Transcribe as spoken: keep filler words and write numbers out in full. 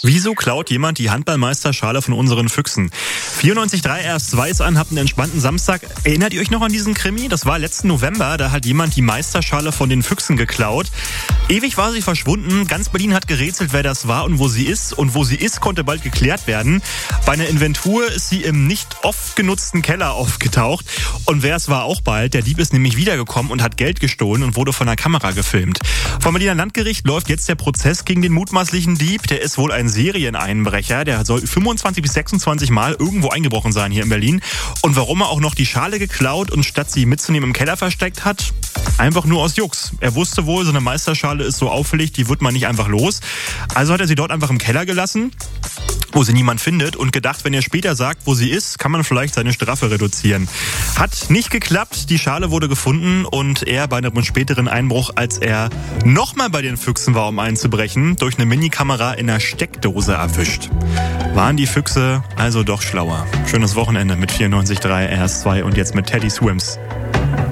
Wieso klaut jemand die Handballmeisterschale von unseren Füchsen? vierundneunzig Komma drei R S zwei ist an, habt einen entspannten Samstag. Erinnert ihr euch noch an diesen Krimi? Das war letzten November, da hat jemand die Meisterschale von den Füchsen geklaut. Ewig war sie verschwunden, ganz Berlin hat gerätselt, wer das war und wo sie ist. Und wo sie ist, konnte bald geklärt werden. Bei einer Inventur ist sie im nicht oft genutzten Keller aufgetaucht. Und wer es war auch bald, der Dieb ist nämlich wiedergekommen und hat Geld gestohlen und wurde von der Kamera gefilmt. Vom Berliner Landgericht läuft jetzt der Prozess gegen den mutmaßlichen Dieb. Der ist wohl ein Serieneinbrecher, der soll fünfundzwanzig bis sechsundzwanzig Mal irgendwo eingebrochen sein hier in Berlin. Und warum er auch noch die Schale geklaut und statt sie mitzunehmen im Keller versteckt hat? Einfach nur aus Jux. Er wusste wohl, so eine Meisterschale ist so auffällig, die wird man nicht einfach los. Also hat er sie dort einfach im Keller gelassen, wo sie niemand findet, und gedacht, wenn er später sagt, wo sie ist, kann man vielleicht seine Strafe reduzieren. Hat nicht geklappt, die Schale wurde gefunden und er bei einem späteren Einbruch, als er nochmal bei den Füchsen war, um einzubrechen, durch eine Minikamera in der Steckdose erwischt. Waren die Füchse also doch schlauer? Schönes Wochenende mit vierundneunzig Komma drei R S zwei und jetzt mit Teddy Swims.